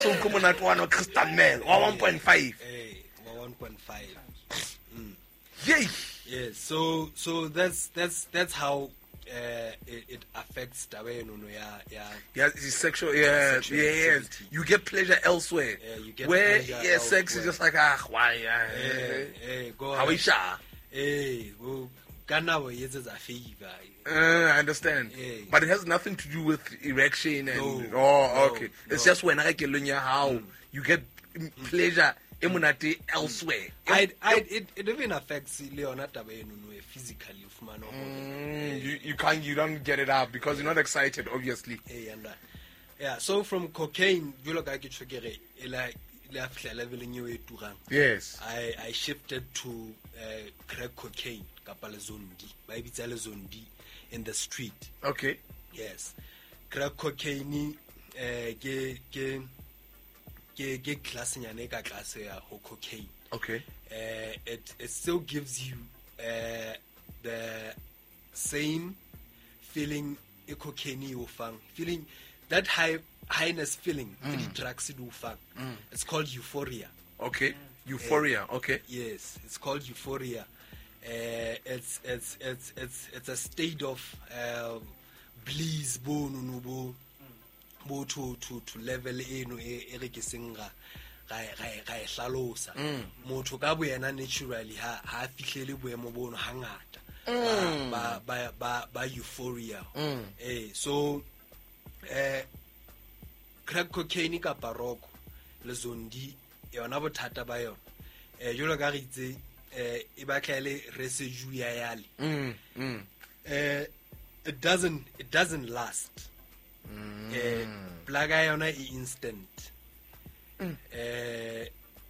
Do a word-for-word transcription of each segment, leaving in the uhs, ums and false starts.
So common at one or Crystal Mel or one point five. Hey, one point five. Mm. Yay! Yes. So so that's that's that's how uh, it, it affects the way you know yeah yeah. Yeah, it's sexual. Yeah, sexual yeah, yes. activity. You get pleasure elsewhere. Yeah, you get where pleasure yeah, sex is elsewhere. just like ah, why? Yeah, Hey, hey, go how on. is that? Hey, well, Ghana is a favor. Uh, I understand, Yeah. but it has nothing to do with erection and No, oh, no, okay. no. It's just when I get how Mm. you get mm. pleasure emunati elsewhere. I, I, it, it even affects Leonata physically. Mm, you, you can't, you don't get it up because you're not excited, obviously. Yeah, and, uh, yeah. So from cocaine, you look like it like level in you Yes. I, I shifted to uh, crack cocaine, kapala zondi, baby zondi in the street. Okay. Yes, crack cocaine, uh, ge ge ge ge class nyane ka class ya ho cocaine. Okay. Uh, it it still gives you uh, the same feeling e cocaine you fang feeling that high highness feeling mm. the drugs do fang. Mm. It's called euphoria. Okay. Euphoria. Uh, okay. Yes, it's called euphoria. Uh, it's it's it's it's it's a state of uh, bliss bo no bo bo to to to level eno e re ke senga ga ga ga hlalosa motho ka bo yena naturally ha ha fihlele boemo bono hangata ba ba ba ba euphoria eh so eh crack cocaine ka paroko le zondi yona bothata ba yona eh jolo ka re itse eh e batla ile residue ya yale mm mm eh it doesn't it doesn't last mm. eh plaga yona e instant mm. eh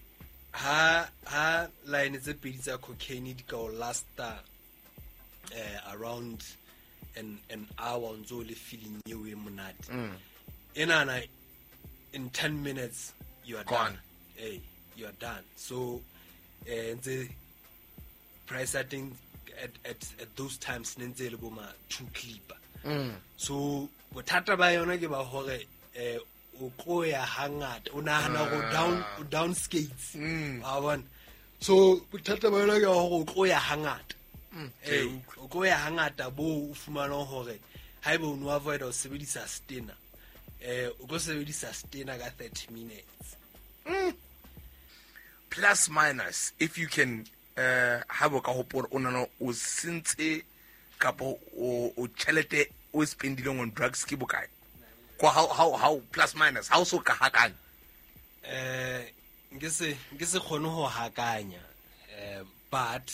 ha ha line tse pedi tsa cocaine di ka o lasta eh around an an hour unzo le feeling you e monate mm. enana in ten minutes you are gone. done hey you are done so eh the price setting at, at at those times nentse le boma two clipper mm. so bothata ba yona ke ba hore eh o go ya hangata o nahana go down o down skates mm. ba bona so bothata ba yona ke hore o go ya hangata eh o go ya hangata bo o fumana hore haeba o no avoid o sebedisa stena eh o go sebedisa stena ka thirty minutes mm. Plus minus if you can uh have a kahopor onana o sintse kapo o o chelete o spendileng on drugs ke bokae kwa how how how plus minus how so ka hakanya eh ngese ngese khone ho hakanya eh but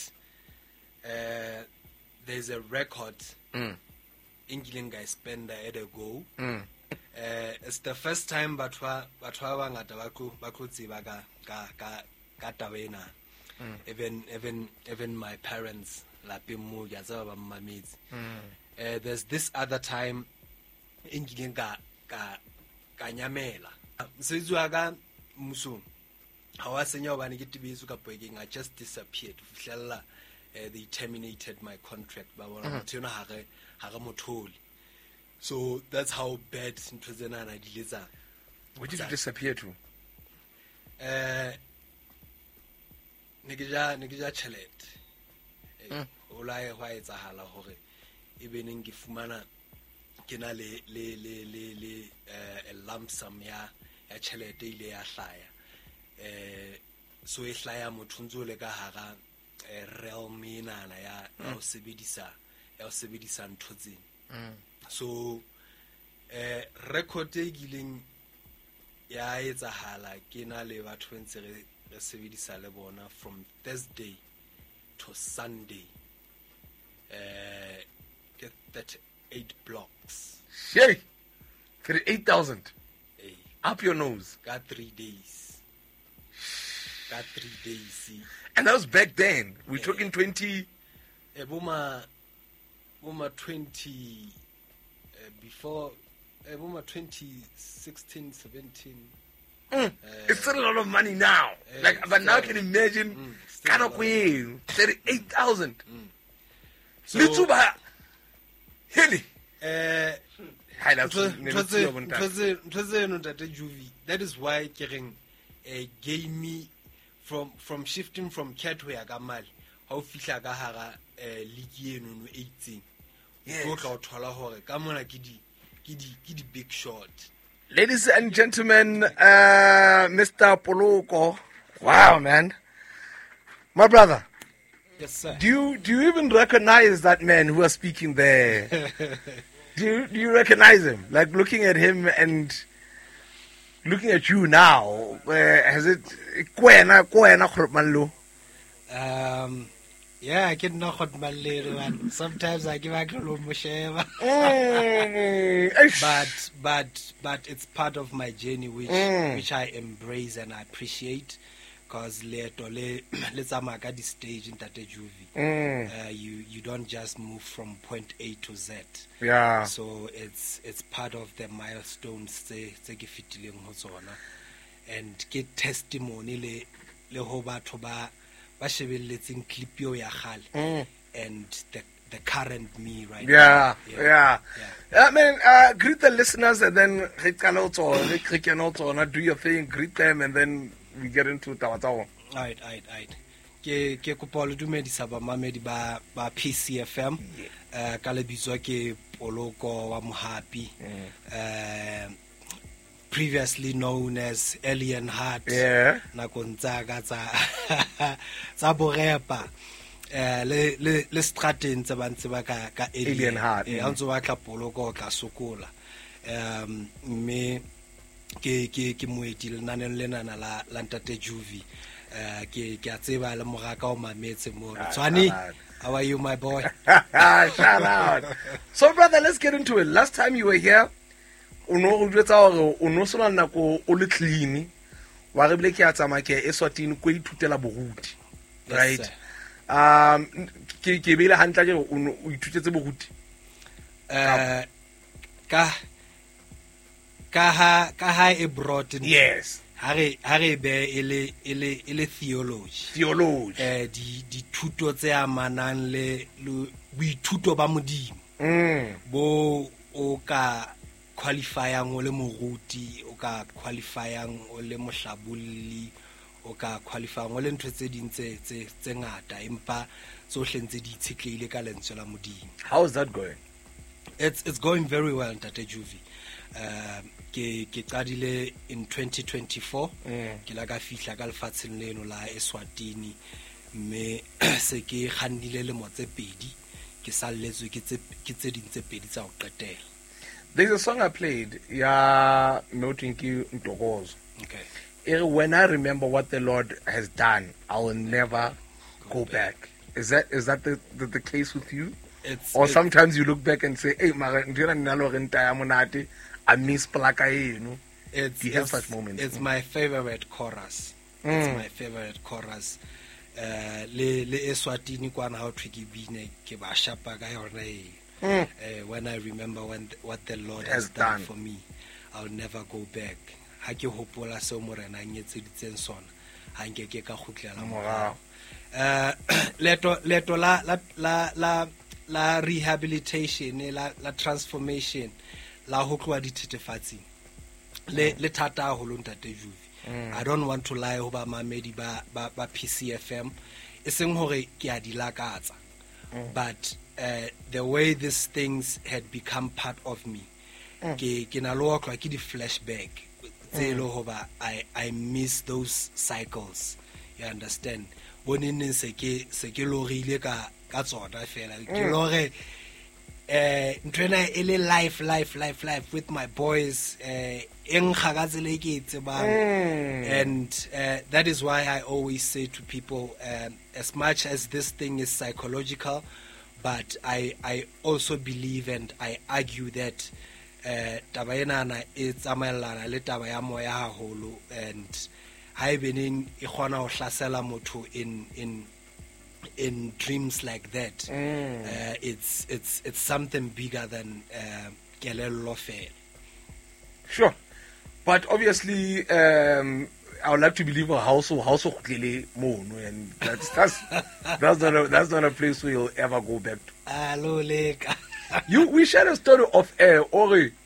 uh there's a record mm. engileng guy spend at a go mm. uh it's the first time batwa batwa ba ngata ba go ba go tseba ka ka ka ka tabena mm. even even even my parents lapeng mo ya tsaba ba mmametse mm. uh there's this other time engileng ka ka ka nyamela msizwa ka muso ha wa senya ba ne ke tibeso ka poekeng I just disappeared fihlella uh, they terminated my contract ba bona motho na ha re ha re motholi so that's how bad ntho tsena na di letsa where did you disappear to eh nikija nikija chelete o la e hwa etsahala hore e beneng ke fumana ke na le le le le le a lump sum ya ya chelete ile ya hlaya eh so e hlaya mothunzo le ka hara realm inana ya o sebedisa ya o sebedisa ntho tsena so eh record e gileng ya etsahala ke na le batho ntse re re sebedisa le bona from Thursday to Sunday eh get thirty-eight blocks hey thirty-eight thousand hey up your nose got three days got three days see. And that was back then we're talking twenty eh boma boma twenty uh, before uh, boma twenty sixteen seventeen mm. uh, it's still a lot of money now uh, like but now I can imagine mm, kind of queen thirty-eight thousand mm. so litsuba heli eh Hai, that's- Ntho tse- ntho tse- ntho tseno, Ntate Juvi, that is why ke reng eh, game from from shifting from cat ho ya ka mali ha o fihla ka hara eh, league eno no e itseng Yes. o tla o thola hore ka mona ke di ke di ke di big shot. Ladies and gentlemen, uh, Mister Poloko. Wow, man. My brother, Yes, sir. do you do you even recognize that man who was speaking there? do you do you recognize him? Like looking at him and looking at you now, uh, has it kwena kwena khurmanlo? Um, yeah, I get no hot malere man. Sometimes I give a little mosheva. Mm, eish. but but but it's part of my journey which Mm. which I embrace and I appreciate, because leeto le le tsamaya ka di stage Ntate Juvi. Mm, Uh, you you don't just move from point A to Z. yeah. So it's it's part of the milestones tse tse ke fitileng ho tsona, and ke testimony le le ho batho ba ba shebelletseng clip yo ya khale Mm. and the the current me right Yeah, now. yeah. yeah. I mean, uh, greet the listeners and then re qala ho tsona, re qhekene ho tsona, do your thing, greet them, and then we get into taba tsa bona. Right, right, right. Ke ke kopa le dumedisa ba mamedi ba ba P C F M. Eh ka lebitswa ke Poloko wa Mohapi. Uh, previously known as Alien Heart. Yeah. Nakong tsa ka tsa tsa borepa. Eh le le le strateng tsa bantse ba ka ka Alien Heart, Eh mm. ha ntse ba tla Poloko ka sokola. Um me ke ke ke moeti lenaneng lena na la la Ntate Juvi. Uh, ke ke a tseba le moraka o mametse mo Ah, Tshwane. shout out. How are you, my boy? Shout out. So, brother, let's get into it. Last time you were here, o no go jwetsa hore o no sola nako o le clean. Wa re bile ke a tsamaya ke e Eswatini ko ithutela boruti. Yes, Right? sir. Um ke ke bile hantla ke o no- o ithutetse boruti. Uh, ka ka ha ka ha e brought in. Yes. Ha re ha re be ele ele ele theology. Theology. Eh di di thuto tse amanang le le boithuto ba modimo. Mm. Bo o ka qualifyang o le moruti, o ka qualifyang o le mohlabulli, o ka qualifyang o le ntho tse ding tse tse tse ngata empa tsohle ntse di itshetlehile ka lentswe la modimo. How is that going? It's it's going very well, Ntate Juvi. Um ke ke qadile in twenty twenty-four. Mm. Ke la ka fihla ka lefatsheng leno la Eswatini, mme se ke kgannile le motse pedi ke salletswe ke tse ke tse ding tse pedi tsa ho qetela. There's a song I played, ya Notinki Ntokozo. Okay. Eh, When I remember what the Lord has done, I will never go, Go back. back. Is that is that the, the, the case with you? It's Or it's- sometimes you look back and say, hey, mara ndira nna lo re ntaya monate, I miss plaka eno. it's, Do you have it's, such moments? it's my favorite chorus. Mm. It's my favorite chorus. Uh, le le Eswatini kwana ha o thwe ke bine ke ba shapa ka yona e. Mm. Uh, when I remember when th- what the Lord Has has done done. for me, I'll never go back. Ha ke hopola seo morena a nyetseditseng sona, ha nke ke ka khutlela Morao. morao. Uh, leto leto la la la la la rehabilitation la la transformation la ho tloa dithethefatsing le le thata haholo Ntate Juvi. I don't want to lie ho ba mamedi ba ba, ba P C F M e seng hore ke a di lakatsa, but uh, the way these things had become part of me, ke ke na lo tlwa ke di flashback tse lo ho ba I I miss those cycles, you understand. Bonene se ke se ke lo rile ka ka tsona fela ke lo re eh ntwena ele life life life life with my boys eh eng khagatsele ke tsebang. Mm. And uh, that is why I always say to people, um, as much as this thing is psychological, but I I also believe and I argue that uh, taba ena na e tsamaelana le taba ya moya haholo, and ha ebeneng e kgona ho hlasela motho in in in dreams like that. Mm. Uh, it's it's it's something bigger than uh, kelello fela. Sure. But obviously, um, I would like to believe a house house of Klele Mono, and that's that's that's not a, that's not a place where you'll ever go back to. Alo leka. You we shared a story of air, Ori.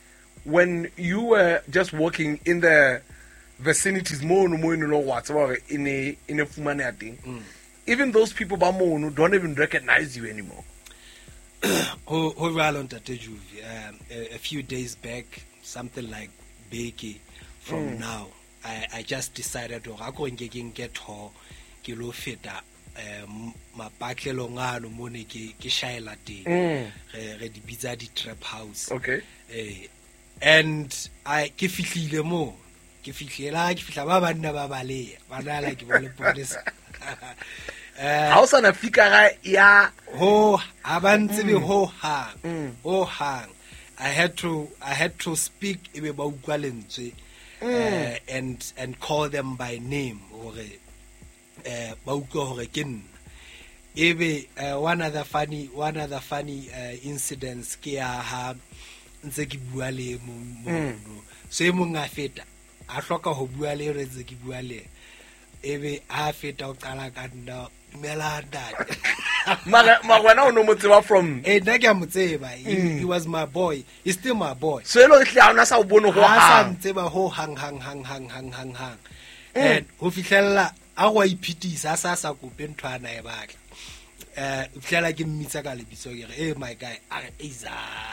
when you were just walking in the vicinities, mo no mo no what in a in a fumane thing, even those people ba mo no don't even recognize you anymore. Ho ho ralo ntate Juvi, um, a, a few days back, something like Beki from now, I, I just decided to go and get ho kilo feta um mapakelo ngano mo ne ke ke shaela teng re re di bitsa di trap house. Okay. Eh, and I ke fihlile mo ke fihlela ke fihla ba banna ba bale bana la ke bole police. How sa na fika ya ho abantse be ho hang ho hang. I had to I had to speak ebe ba utlwa lentswe uh, and and call them by name or uh, ba utlwa hore ke nna. Ebe uh, one other funny one other funny uh, incidents ke ya ha ntse ke bua le mo so e mong a feta a hloka ho bua le re ntse ke bua le ebe a feta o qala ka nna mela dad ma ma wena o no mo tseba from eh nna ke a mo tseba. He, he was my boy, he's still my boy. so elo hle ana sa o bone ho ha sa hang ntseba ho hang hang hang hang hang hang hang and ho fihlella a wa iphitisa sa sa kope nthwana e batla eh o fihlella ke mmitsa ka lebitso ke re eh my guy a iza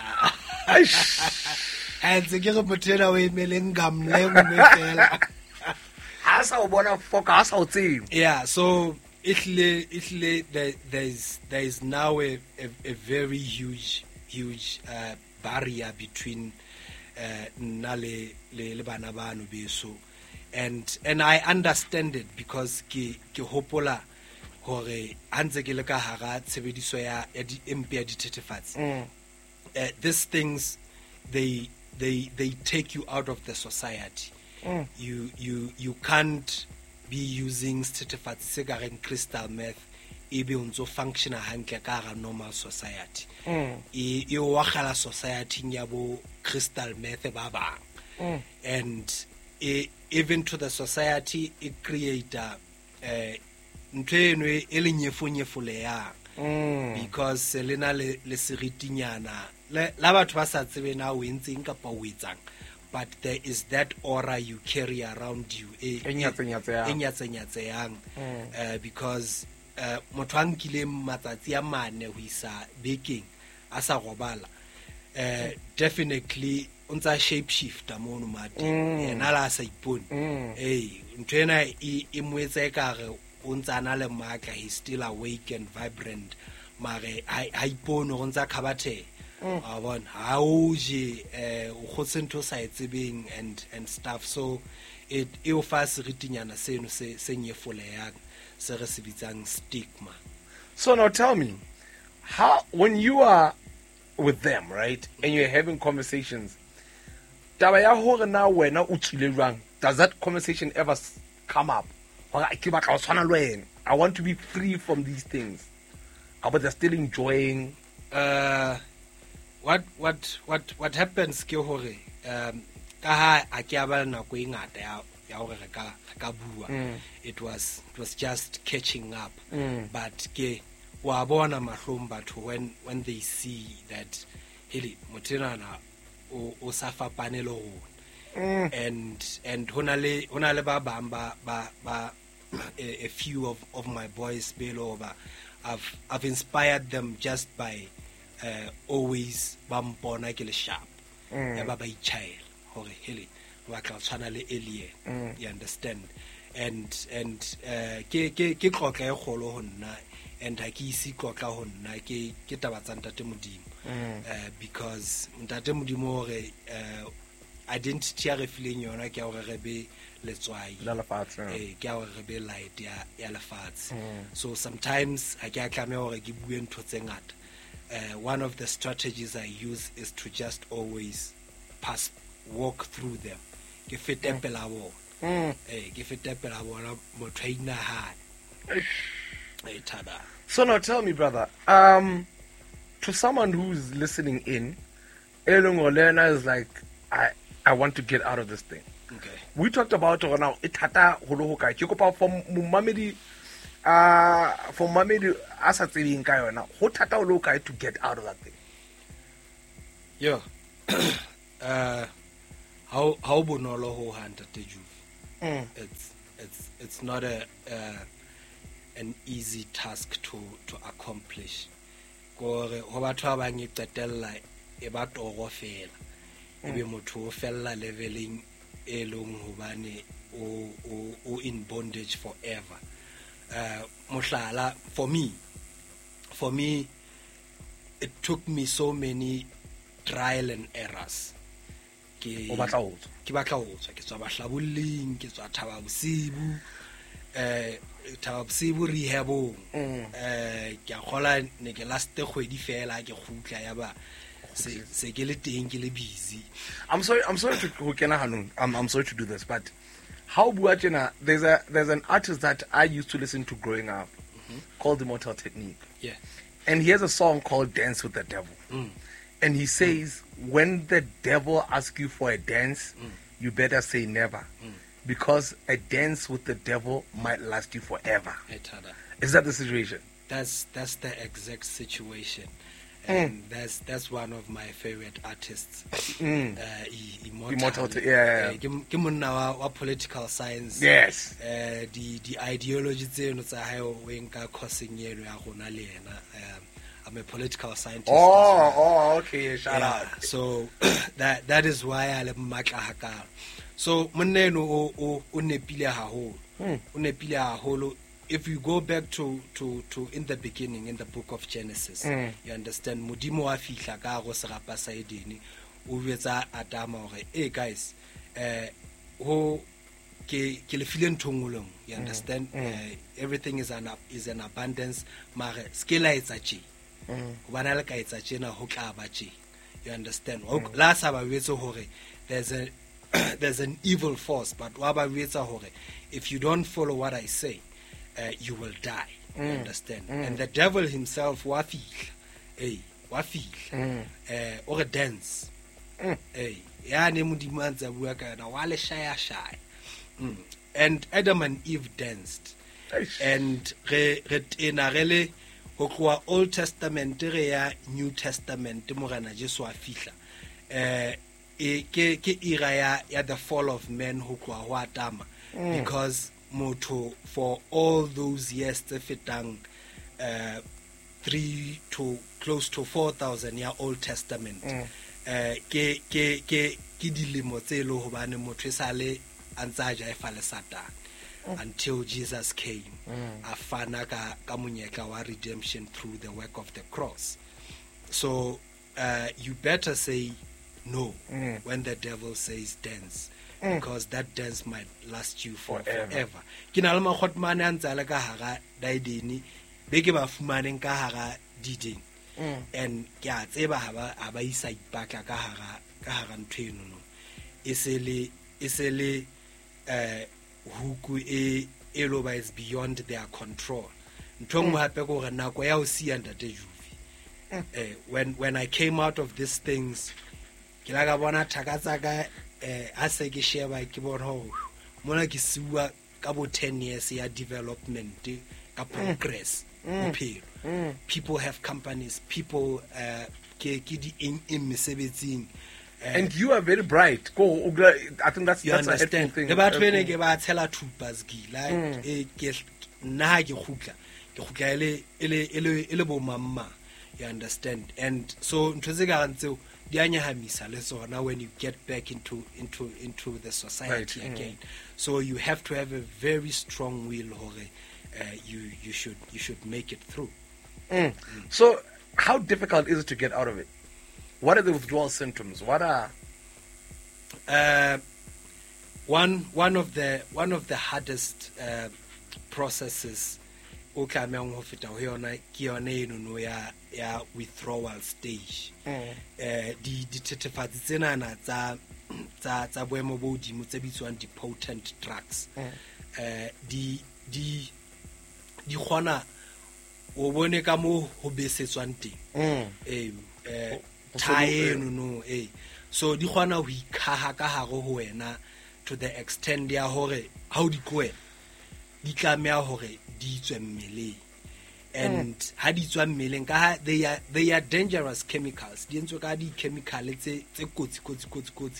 and se ke re motena o emeleng gamle mo fela ha sa o bona foka ha sa o tseba. yeah. So Italy, Italy, there, there's there is now a, a, a very huge huge uh, barrier between Nale le bana bano beso, and and I understand it because ke ke hopola hore antse ke le ka hara tshebediso ya di M P ya dithethefatsi. These things they they they take you out of the society. Mm. You you you can't be using certificates se ka reng crystal meth e be untso function hantle ka ga normal society. Mm. E e wa gala society ya bo crystal meth ba bang. Mm. And e, even to the society it create a eh ntwenwe e le nyefonyefo le ya because lena le le seritinyana la batho ba sa tsebe na o entseng ka pa o etsang. But there is that aura you carry around you enyatsenyatseang uh, because motho a nkile matsatsi a mane ho isa bekeng a sa robala uh, definitely untsa shape shifter mono mati ena la sa ipone eh ntwena e moetse ka re untsa na le maka, he's still awake and vibrant mare I ipone go ntsa khabathe a bona ha o je eh o khotse sa etsebeng and and stuff. So it e o fa seritinyana seno se se nyefoleyang se re se bitsang stigma. So now tell me, how when you are with them, right, and you're having conversations, taba ya hore na wena o tsile jwang, does that conversation ever come up? I want to be free from these things, but they're still enjoying. Uh, what what what what happens ke hore um ka ha a ke aba na go ingata ya ya hore re ka ka bua. It was it was just catching up. Mm. But ke wa bona mahlong batho when when they see that hele motenana o o sa fapane le go and and honale honale ba bamba ba ba a, a few of of my boys below over I've I've inspired them just by uh, always bampona ke le sharp ya ba ba ichael hore hele ba tla tshwana le alien. You understand? And and uh, ke ke ke tlotla e golo ho nna and ha ke isi tlotla ho nna ke ke taba tsa ntate modimo uh, because ntate modimo hore uh, identity ya re fileng yona ke ya hore re be letswai la lefatshe eh ke ya hore re be light ya ya lefatshe. So sometimes ha ke a tlame hore ke bue ntho tse ngata. Uh, one of the strategies I use is to just always pass walk through them ke fete pela bo eh ke fete pela bona motho ina ha eh tada. So now tell me, brother, um to someone who's listening in, elong olena is like I I want to get out of this thing. Okay. We talked about it now. It hata holo hoka. Ke kopa for mamedi uh for mamedi asa tsebeng ka yona. Ho thata holo hoka to get out of that thing. Yo. uh how how bonolo ho hanta te Juve. Mm. It's it's it's not a uh, an easy task to to accomplish. Gore ho batho ba bang e qetella e ba toro fela. Ebe motho o fella leveling e long hobane o o o in bondage forever. Uh mohlala for me for me it took me so many trial and errors. Ke O batla ho tswa. ke batla ho tswa ke tswa bahlabolling ke tswa thaba bosibu eh thaba bosibu rehabong eh ke a khola ne ke last kgwedi fela ke khutla ya ba se se ke le teng ke le busy. I'm sorry, I'm sorry to ho kena hanong. I'm I'm sorry to do this, but how bua tjena, there's a there's an artist that I used to listen to growing up called Immortal Technique. Yeah. And he has a song called Dance with the Devil. Mm. And he says, when the devil asks you for a dance, Mm. you better say never. Mm. Because a dance with the devil might last you forever. Etada. Is that the situation? That's that's the exact situation. And that's that's one of my favorite artists. Mm. Uh, I- Immortal. Immortal, Te- yeah. Eh, ke ke monna wa wa political science. Yes. Uh, the the ideology tseno tsa hae o enka courseng eno ya gona le yena. Um, I'm a political scientist. Oh, as well. oh, okay. Shout Yeah, out. so that that is why I le matla hakalo. So monna eno o o o nepile haholo. Hmm. O nepile haholo. If you go back to to to in the beginning in the book of Genesis, Mm. you understand modimo wa fihla ka go serapa sa Edeni o betsa Adama hore hey guys eh ho ke ke le file nthongolong, you understand. Mm. Uh, everything is an is an abundance mare skela etsa tje Mm. go bana le ka etsa tjena ho tla ba tje, you understand. Mm. La sa ba wetse hore there's a there's an evil force, but wa ba wetsa hore if you don't follow what I say, uh, you will die. You Mm. understand? Mm. And the devil himself wa fihla hey wa fihla Mm. eh o re dance Mm. hey ya ne modimo a ntse bua ka yona wa le shaya shaya. Mm. And Adam and Eve danced, Eish. and re re tena re le go tloa Old Testament re ya New Testament morena Jesu a fihla eh e ke ke era ya ya the fall of man ho tloa ho Adama. Mm. Because motho for all those years tse fetang uh three to close to four thousand year Old Testament Mm. eh ke ke ke ke dilemo tse lo hobane motho e sale antsa ja e fale Satan until Jesus came Mm. a fana ka ka monyetla wa redemption through the work of the cross. So uh you better say no Mm. when the devil says dance, Mm. because that dance might last you for Forever. forever. Ke na le makhotmane a ntse a le ka hara Daideni be ke ba fumaneng ka hara Dideng, Mm. and ke a tseba ha ba ha ba isa ipaka ka hara ka hara ntho eno no e se le e se le eh huku e e lo ba is beyond their control. Ntho ngwe hape go re nako ya o sia ntate Juvi eh when when I came out of these things ke la ka bona thakatsa ka eh a se ke sheba ke bona ho mona ke siwa ka bo ten years ya development ka progress bophelo. Mm. People have companies, people uh ke ke di in in mesebetsing. eh, And you are very bright. Go. I think that's you that's a understand helpful thing. le batho bene Uh, ke ba tshela thupa skila Mm. e ke nna ha ke khutla ke khutla ele ele ele ele bo mamma, you understand. And so ntho tse ka rantse di anyahamisa le tsona when you get back into into into the society Right, mm. again. So you have to have a very strong will hore uh, you you should you should make it through. Mm. So, how difficult is it to get out of it? What are the withdrawal symptoms? What are Uh, one one of the one of the hardest uh, processes o tlamehang ho feta ho yona ke yona eno no ya ya withdrawal stage. Mm. Eh di dithethefatsi tsena na tsa tsa tsa boemo bo dimo tse bitswang di potent drugs. Mm. Eh di di di khona o bone ka mo ho besetswang teng. Mm. eh eh Ho- ho so- tae no no eh so di khona ho ikhaha ka hare ho wena to the extent ya hore ha o di tloela di tlamea hore di tswe mmeleng, and ha di tswa mmeleng ka ha they are they are dangerous chemicals di entswe ka di chemical tse tse kotsi kotsi kotsi kotsi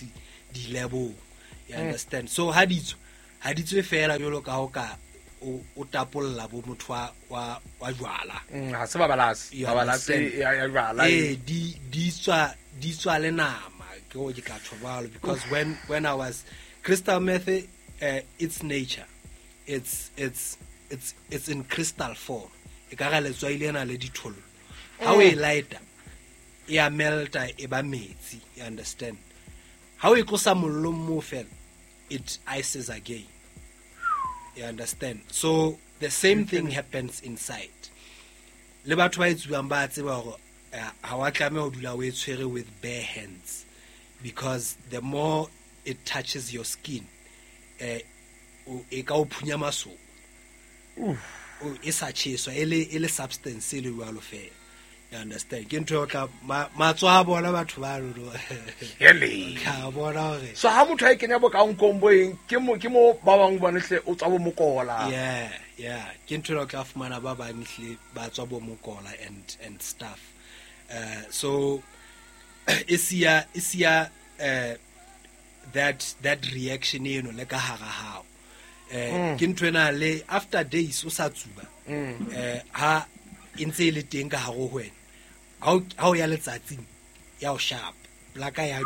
di level, you understand. So ha ditso ha ditso fela jolo ka ho ka o o tapolla bo motho wa wa wa jwala. ha se babalasi babalasi ya jwala eh di di tswa di tswa le nama ke go ke ka tshobalo, because when when I was crystal meth, uh, it's nature, it's it's it's it's in crystal form. E ka ga le tswa ile na le ditholo ha o e lighter ya melta e ba metsi, you understand. How e tlosa mollo mo fela, it ices again, you understand. So the same thing happens inside. Le batho ba etsuang ba tseba go ha wa tlame ho dula o etshwere with bare hands, because the more it touches your skin, eh e ka o phunya maso o e sa tsheswa ele ele substance ile wa lo fela, you understand. Ke ntho tla matso a bona batho ba lo hele ka bona hore so ha motho a ikenya bo ka nkomboeng ke mo ke mo ba bang bona hle o tswa bo mokola. yeah yeah ke ntho tla fumana ba bang hle ba tswa bo mokola and and stuff. Uh, so isia isia uh, that that reaction you know like a hara how uh ke ntho ena le after days o sa tsuba uh ha intse ile teng ka haro hwena ha o ya letsatsing ya o sharp plaka ya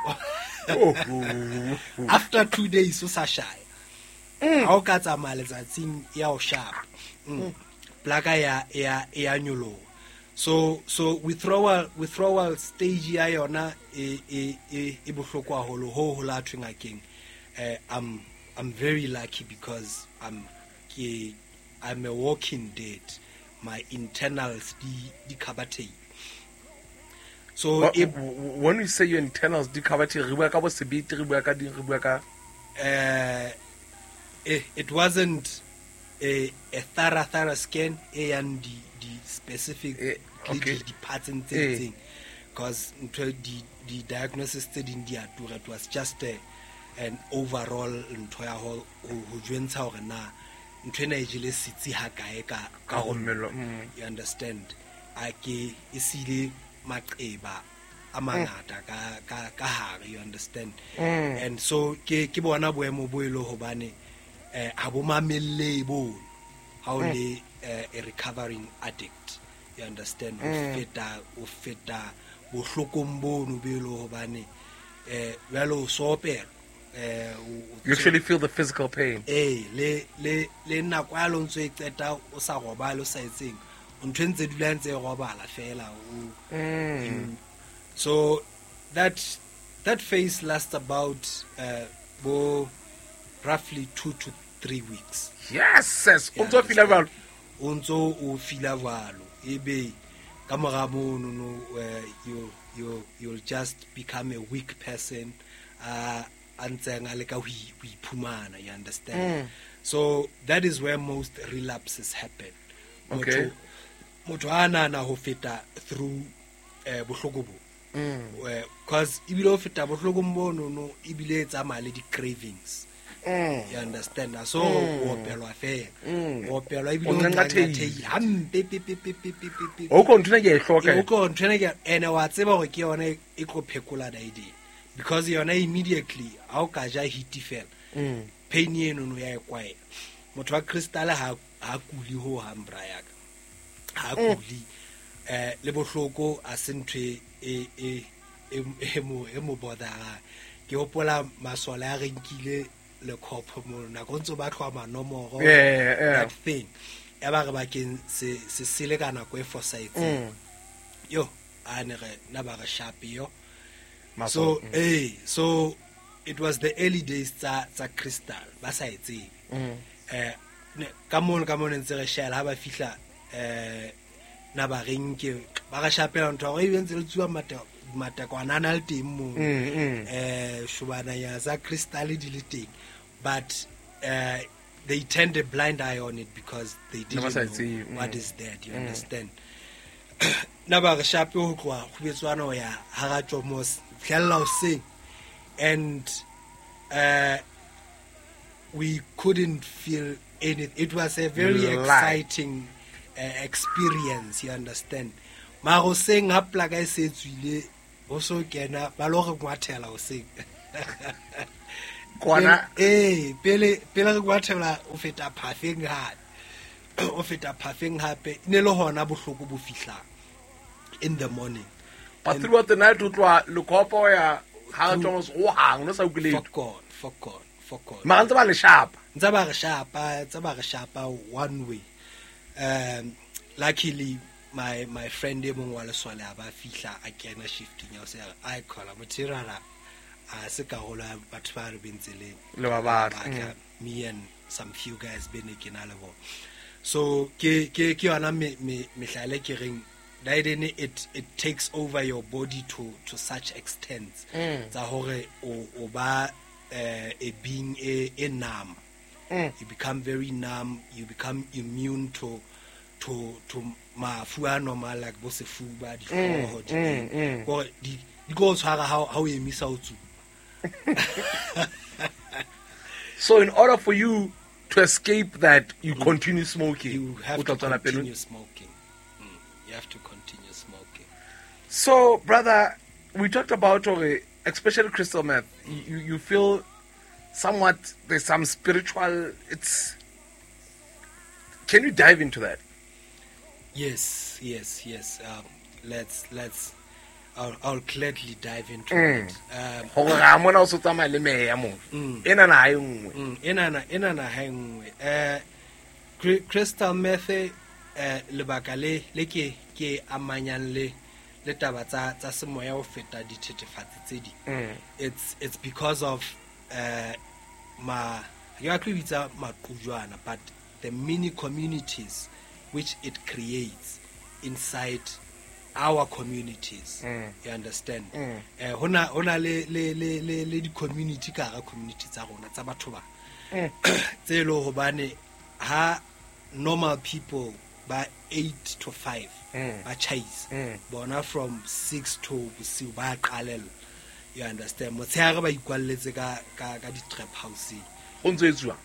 nyolo after two days o sa shaya ha o ka tsamaya letsatsing ya o sharp plaka ya ya ya nyolo. So so withdrawal withdrawal stage ya yona e e e e bohloko haholo ho ho la thweng akeng. uh, I'm I'm very lucky because I'm ke I'm a walking dead. My internals di di kabate. So What, if, when you say your internals di kabate re bua ka bo sebiti re bua ka di re bua ka uh it, it wasn't a a thorough thorough scan and the the specific eh, okay. the parts and eh. thing, because the the diagnosis study in it was just a, an overall ntho ya ho ho jwentsha hore na ntho ena e jele sitsi ha kae ka ka ho mmelo. You understand, a ke isile maqeba a mangata ka ka ka hare, you understand. Mm. And so ke ke bona boemo bo ile hobane eh ha bo mamelle bo how le a recovering addict, you understand. O feta o feta bo hlokombono be ile hobane eh belo sopela eh you actually feel the physical pain. eh le le le nna kwa lo ntse e qeta o sa robala o sa etseng o ntse dula ntse e robala fela o Mm. so that that phase lasts about uh bo roughly two to three weeks. Yes, yes. You O ntso feel about unzo o fila valo ebe ka mora mono no you you you'll just become a weak person uh antseng a le ka ho iphumana, you understand. So that is where most relapses happen. Okay. Motho ana na ho feta through eh bohloko bo because ibile ho feta bohloko mbono no ibile etsa male di cravings. Mm. You understand, so o opelwa fe o opelwa ibile O o nqanqatheile. nqanqatheile hampe pe pe pe pe pe pe pe o ko ntuna ke e hloka o ko ntshene ke ene wa tseba gore ke yone e tlo phekola daidi, because yona immediately ha o ka ja hit fela pain eno no ya ekwa motho wa crystal ha ha kuli ho hambra yaka ha kuli eh le bohloko a sentwe e e e mo e mo bodara ke hopola masola a renkile le kopo mo na go ntse ba tlhwa manomoro Yeah, yeah. that thing ya ba re ba ke se se sele kana go e foresight yo a ne re na ba re sharp yo. So eh so it was the early days tsa tsa crystal ba sa etse eh ka mona ka mona ntse re shela ha ba fihla eh na ba renke ba ga shapela ntho re ibentse le tsuwa mata mata kwana na le teng mo eh shubana ya za crystal di le teng, but uh, they turned a blind eye on it because they didn't Never know see, what mm. is that, you understand. Na ba re shape ho tloa go betswana o ya ha ga tshomos tlhella o sing, and uh we couldn't feel anything. It was a very Light. exciting uh, experience, you understand. Ma go sing ha plaka e se tswile o so kena ba lo re ngwathela o sing Kwana eh pele pele re kwa thela o feta phafeng ha o feta phafeng hape ne le hona bohloko bo fihlang in the morning. but throughout the night o tloa lekopo ya ha Thomas o hang no sa utlele For God, for God, for God. ma ntse ba le shapa Ntse ba re shapa, ntse ba re shapa one way. Um, luckily, my my friend e mong wa leswale a ba fihla a kena shifting ya o se a ikhola motirara a se ka hola batho ba re bentseleng le ba batla me and some few guys bene ke na le bona. So ke ke ke yona me me mehlale ke reng it it it takes over your body to to such extent tsa hore o o ba a being a, a numb. Mm. You become very numb, you become immune to to to mafu a normal like bo sefuba di hloho di go di di go tshwara how how you miss out. So in order for you to escape that, you mm. continue smoking. You have to continue smoking. Mm. You have to continue smoking. So, brother, we talked about, uh, especially crystal meth. You, you feel somewhat there's some spiritual. It's. Can you dive into that? Yes, yes, yes. Um, let's let's. I'll, I'll gladly dive into mm. it. Um, mm. Enana enana hangwe. Uh, crystal meth uh, lebaka le le ke ke amanyan le le taba tsa tsa semoya o feta dithethefatsi tse di. It's it's because of uh, ma ya kwibitsa maqujwana, but the mini communities which it creates inside our communities. mm. You understand? mm. uh, hona hona le le le le le di community ka ga community tsa rona tsa batho ba tse lo hobane ha normal people ba eight to five mm. ba chase mm. bona from six to bosiu ba qalella. You understand? Motshehare ba ikwalletse ka ka ka di trap house ho ntse etswa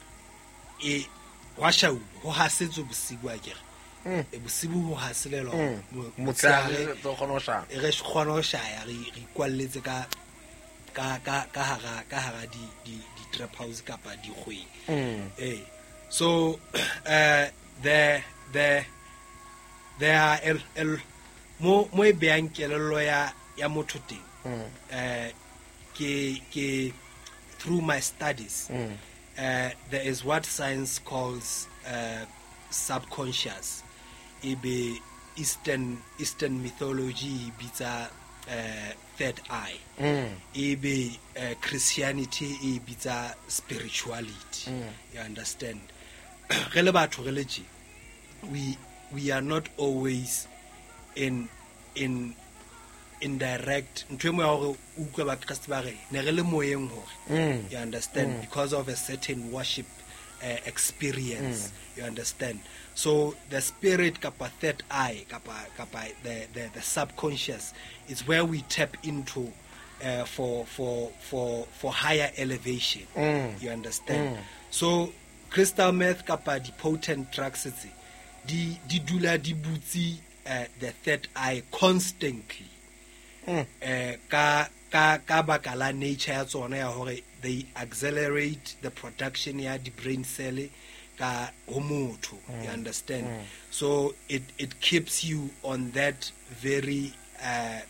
e wa shau ho hasetso bosiu a kere mm. e bosibu ho haselelwa motshehare tso kgona ho shaya e re kgona ho shaya re re ikwalletse ka ka ka ka hara ka hara di di di trap house kapa di khwe. eh so uh the the there are el el mo mo e beang kelello ya ya motho teng. uh ke ke through my studies mm. uh there is what science calls uh subconscious. Ibe eastern eastern mythology bitsa uh, third eye. mm. Ibe uh, Christianity ibitsa spirituality. mm. You understand? Rele batho rele je we we are not always in in in direct ntwemo ya hore utlwe ba Christ ba re ne re le moyeng hore. You understand? mm. Because of a certain worship uh, experience. mm. You understand? So the spirit kapa third eye kapa kapa the, the the subconscious is where we tap into uh, for for for for higher elevation. mm. You understand? mm. So crystal meth kapa di potent drugs tse di di dula di butsi uh, the third eye constantly. mm. uh, ka ka ka baka la nature ya tsona ya hore they accelerate the production ya di brain cell ka homoto. mm. You understand? mm. So it it keeps you on that very uh,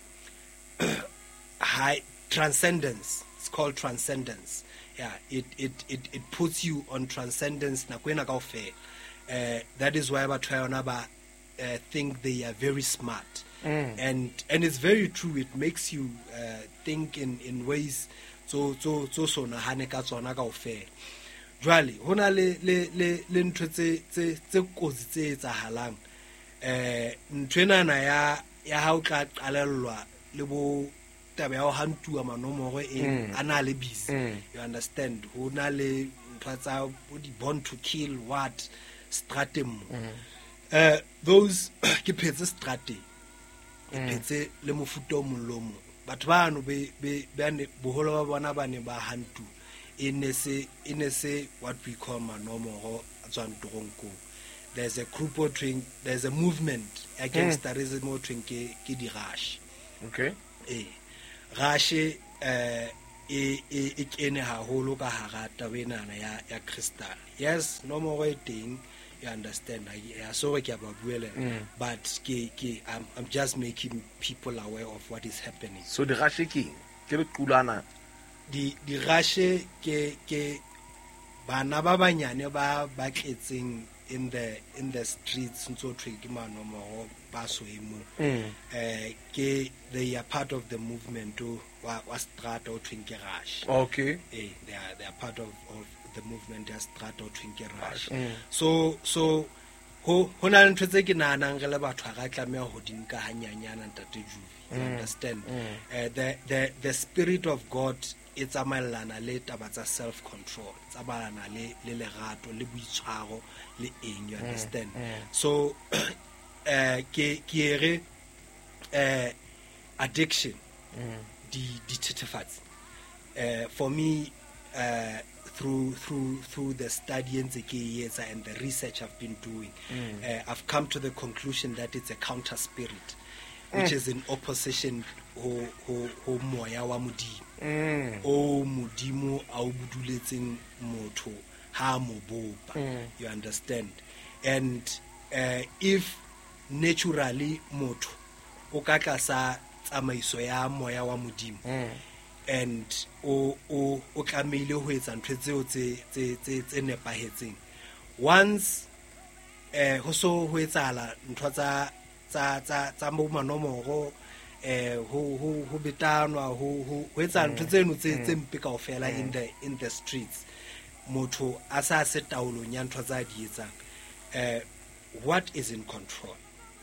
high transcendence. It's called transcendence. Yeah, it it it it puts you on transcendence na kwena kaofela. Uh, that is why batho ba uh, think they are very smart. mm. and and it's very true. It makes you uh, think in in ways so so so so nahane ka tsona kaofela. Jwale hona le le le le ntho tse tse tse kotsi tse etsahalang eh ntwenana ya ya ha o tla qalellwa le bo taba ya ho hantuwa manomoro e ana le busy. You understand? Hona le ntho tsa di born to kill what stratum. uh those ke phetse strategy e phetse le mofuta o mollomo batho bano be be bane boholo ba bona bane ba hantu inese inese what we call manomoro tswan toronko. There's a group of twin, there's a movement against mm. terrorism o twin ke ke di rush. Okay. eh rush uh e e e kene haholo ka hara tabenana ya ya crystal. Yes, no more waiting, you understand. I so ke ba buela, but ke ke I'm, I'm just making people aware of what is happening. So the rashe ke ke le qulana di di rashe ke ke bana ba banyane ba ba tletseng in the in the streets ntso thwe ke manomo ba so emo eh ke they are part of the movement wa wa strata o thweng ke rush. Okay. Eh they are they are part of of the movement ya strata o thweng ke rush. So so ho hona le ntwe tse ke nanang re le batho ga tlameha ho dinka hanyanyana ntate Juvi. You understand? Uh, the the the spirit of God it's a malana le taba tsa self control, tsa balana le le lerato le buitshwaro le eng, you understand? So uh ke ke re uh addiction di di thithifatsi uh for me uh through through through the study and the research I've been doing, uh, I've come to the conclusion that it's a counter spirit, which is in opposition ho ho ho moya wa modimo o modimo a o buduletseng motho ha mo bopa. You understand? And uh, if naturally motho o ka tlasa tsamaiso ya moya wa modimo and o o o tlamehile ho etsa ntwe tseo tse tse tse tse nepahetseng, once eh ho so ho etsala ntwa tsa tsa tsa tsa mo manomoro eh ho ho ho betanwa ho ho ho etsa ntwe tseno tse tse mpe kaofela in the in the streets, motho a sa se taolo nya ntwa tsa di etsang. eh what is in control?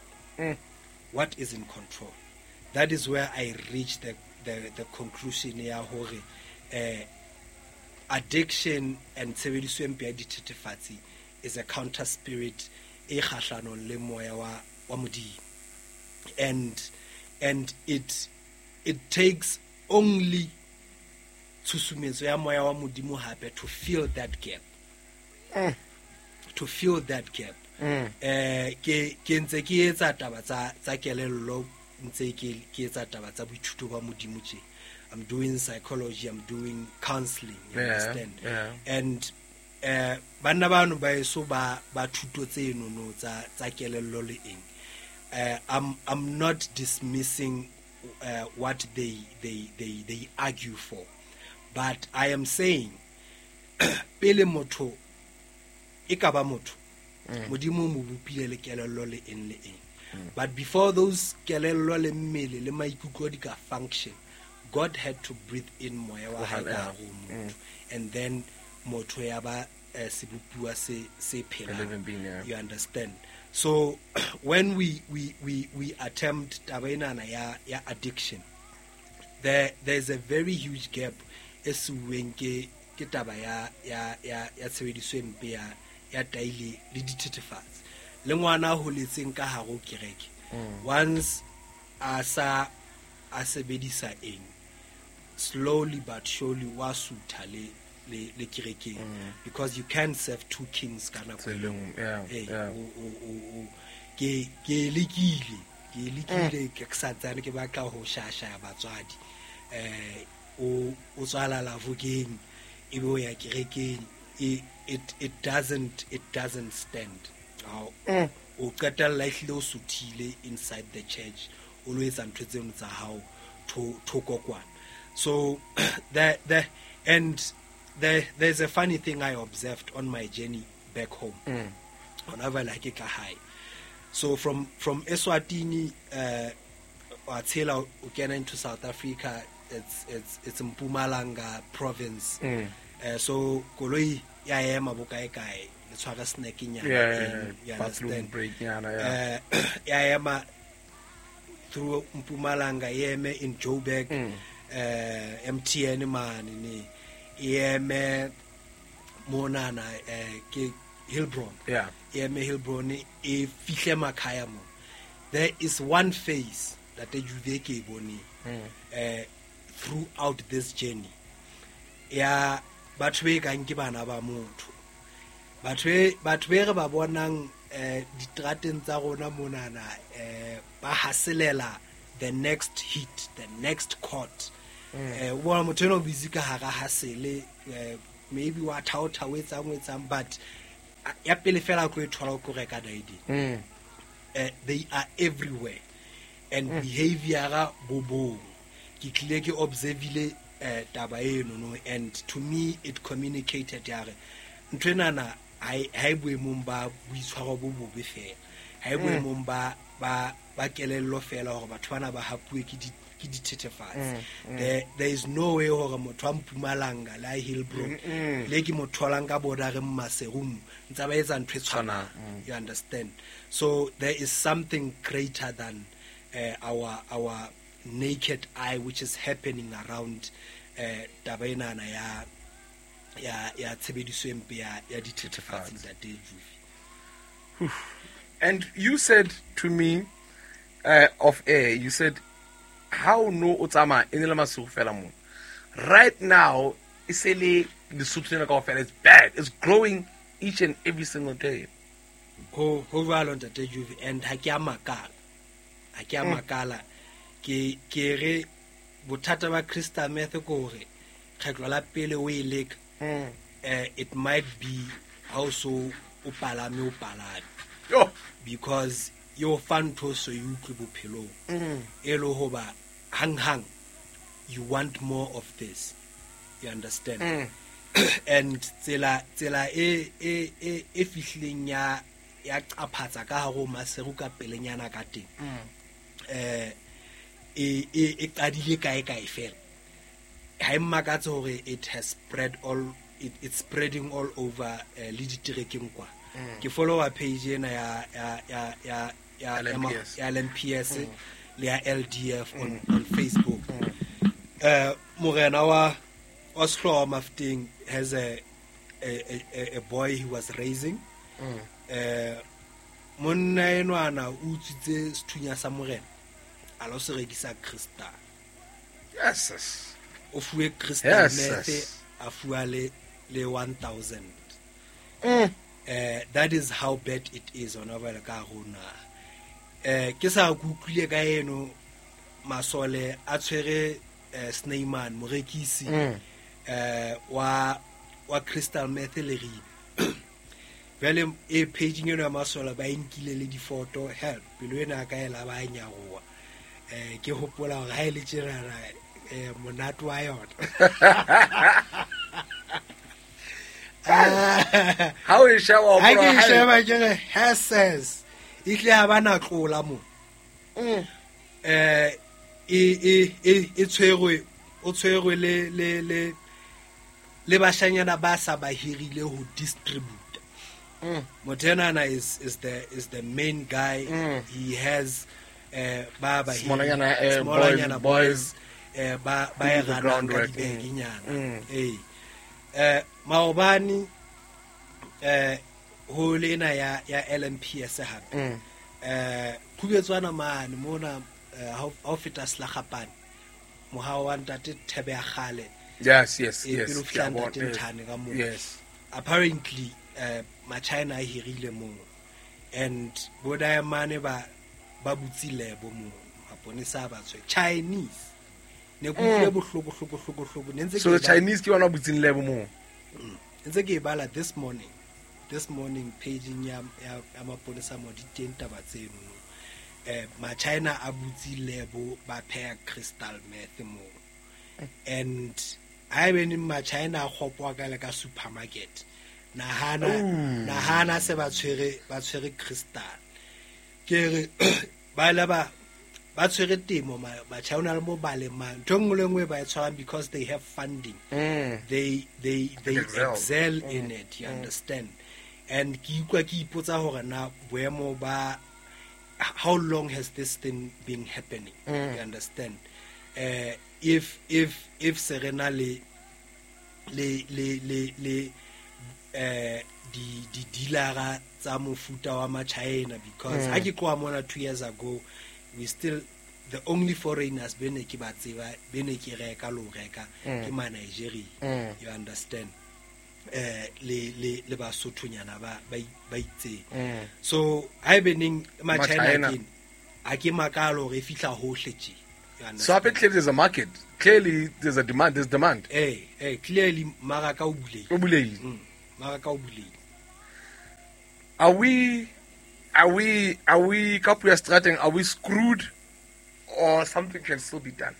What is in control? That is where I reached the the, the conclusion ya hore uh, addiction and tshebediso e mpe ya dithethefatsi is a counter spirit e kgahlanong le moya wa wa modimo, and and it it takes only tshusumetso ya moya wa modimo hape to fill that gap, mm. to fill that gap. mm. eh ke ke ntse ke etsa taba tsa tsa kelello ntse ke ke etsa taba tsa boithuto ba modimo tje. I'm doing psychology, I'm doing counseling, you yeah, understand? Yeah. And uh bana bano ba eso ba ba thuto tse no no tsa tsa kelello le eng. uh, I'm I'm not dismissing uh, what they they they they argue for, but I am saying pele motho e ka ba motho modimo mo bopile le kelello le eng le eng. But before those kelello le mmele le maikutlo di ka function, God had to breathe in moya wa hae ka ho motho, and then motho ya ba sebupua se se phela. You understand? So when we we we we attempt tabainana ya ya addiction, there there's a very huge gap esuweng ke ke taba ya ya ya ya tshebediso empe ya ya daily le dithethefatsi. Le ngwana ho letseng ka haro kereke, once asa a sebedisa eng, slowly but surely wa sutha le le le kerekeng, because you can't serve two kings kana go. Yeah, yeah. ke ke lekile ke lekile ke ksatsane ke batla ho shasha ya batswadi, eh o o tswala la vukeng e bo ya kerekeng. it it it doesn't it doesn't stand. How o qetella ihle o suthile inside the church, always ntwe tseno tsa hao to to kokwana. So the the and there there's a funny thing I observed on my journey back home. Mm. Whenever like ka high. So from from Eswatini uh until we get into South Africa, it's it's it's Mpumalanga province. Mm. Uh, so koloi ya ema bokae kae le tshwara snacking ya ya bathroom break yana ya uh ya ema through Mpumalanga yeme in Joburg. Mm. uh M T N man ni yeme monana uh ke Hillbron. Yeah. Yeme Hillbron e fihle makhaya mo. There is one phase that the Juveke boni uh throughout this journey. Ya batho ka nke bana ba motho, batho batho be re ba bonang eh ditrateng tsa rona monana eh ba haselela the next hit, the next court. eh o bona motho eno busy ka hara hasele eh, maybe wa thaotha o etsang o etsang but uh, ya pele fela go e thola go reka didi Mm. uh, they are everywhere and Mm. behavior ga bobo ke tlile ke observile uh, taba eno no and to me it communicated yare ntwe nana ai hai boemong ba buitshwaro bo bobe fela hai boemong ba ba ba kelello fela hore batho bana ba hapuwe ke di ke di thethefatsi there there is no way hore motho a Mpumalanga la Hillbrook le ke motho lang ka boda re mmaserum ntsa ba etsa ntwe tshwana you understand so there is something greater than uh, our our naked eye which is happening around uh, taba enana ya ya ya tshebediso empe ya ya di thethefatsi tsa Juve. And you said to me uh, off air, you said, how no otama in the masu fela mo. Right now, isele the substance of is bad. It's growing each and every single day. Ho ho jwalo ntate Juve and ha ke a makala. Ha ke a makala ke ke re bothata ba Crystal Meth ko re kgetlo la pele o e leka Mm. uh, it might be also o palame o palame Yo. because your fan to so you could bophelo Mm. elo hoba hang hang you want more of this you understand Mm. and tsela tsela e e e e fihleng ya ya qaphatsa ka haro maseru ka pelenyana ka teng eh e e e qadile kae kae fela ha immakatse hore it has spread all it, it's spreading all over uh, le diterekeng kwa ke follower page ena ya ya ya ya ya L M P S. ya L M P S le ya L D F on on Facebook uh morena wa wa Sihlowa Mafting has a a, a a boy he was raising uh monna enwana o tsitse sethunya sa morena a lo se rekisa Crystal Yes. Yes. o fuwe Crystal Yes, Meth yes. a fuwa le le one thousand Mm. uh, that is how bad it is on over ka rona eh ke sa kutlile ka eno masole a tshwere uh, Snyman morekisi Mm. eh wa wa Crystal Meth le ri vele e page eno ya masole ba inkile le di photo help pelo ena ka ela ba nyagoa eh ke hopola hore ha ile tshirara eh monate wa yona How is shower? ha ke sheba ke re hasses ihle ha bana tlola mo eh e e e tshwerwe o tshwerwe le le le le bashanyana ba sa ba hirile ho distribute Motenana is is the is the main guy Mm. he has uh ba ba Smallanyana, eh, Smallanyana boys- boys eh ba ba do e the rana ka groundwork. dibeginyana Mm. eh eh maobani eh ho lena ya ya L M P S hape Mm. eh khubetswana mane mona ha o feta slagapane moha wa ntate Thebe ya Khale Yes, yes, e yes. pelo Yeah, fihla what ntate is- Mthane ka moo Yes. apparently uh, ma China a hirile mo and boda mane ba ba butsile bo mo maponisa ba tswe Chinese ne ku ile bohloko hloko hloko hloko ne ntse So the ke ba- Chinese ke wana butsing level mo. ntse ke bala this morning this morning paging ya ya ya maponisa mo di teng taba tseno no eh ma China a butsile bo ba pheya Crystal Meth mo and I been in ma China a khopwa ka le ka supermarket nahana nahana se ba tshwere ba tshwere Crystal ke re ba la ba ba tshwere temo ma ba China le mo ba le mang tongwe lengwe ba e tshwara because they have funding Mm. they they they excel. excel in it you understand and ke ikwa ke ipotsa hore na boemo ba how long has this thing been happening you understand uh, if if if serena le le le le le eh di di dilara tsa mofuta wa ma China because ha ke tloa mona two years ago we still the only foreigners bene ke ba tseba bene ke reka lo reka ke ma Nigeria Mm. you understand eh le le le ba Sothonyana ba ba ba itse Mm. so I bening ma Ma China China. again a ke makalo re fihla hohle tje You So I understand? bet there's a market. Clearly, there's a demand. There's demand. Eh, eh, clearly, maraka o bulehile. O bulehile. Mm, maraka o bulehile. Are we, are we, are we, couple years starting, are we screwed or something can still be done?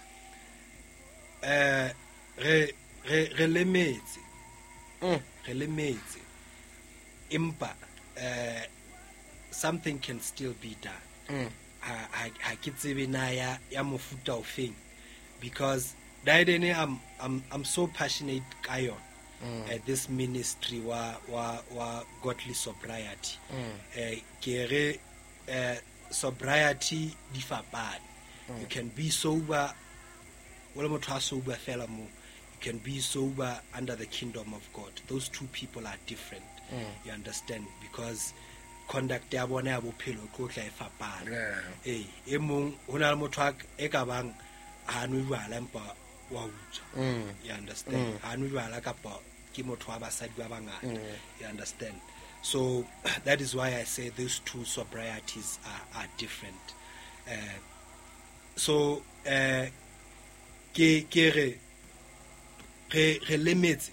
Eh, re re re lemetse. Mm. Re lemetse. Impa, eh, something can still be done. Mm. Ha ha ha ke tsebe na ya ya mofuta ofeng, because daidene I'm I'm I'm so passionate ka yona. Mm. Uh, this ministry wa wa wa godly sobriety. Mm. Eh, ke re eh, sobriety di fapane. You can be sober, well motho a sober fela mo. You can be sober under the kingdom of God. Those two people are different. Mm. You understand? Because conduct ya bona ya bophelo tlo tla e fapana. Yeah. Eh, e mong hona le motho a e ka bang ha no jwala empa wa utswa. Mm. You understand? Mm. Ha no jwala kapa ke motho wa basadi ba bangata. Mm. You understand? So that is why I say those two sobrieties are, are different. Uh, so uh, ke ke re re re lemetse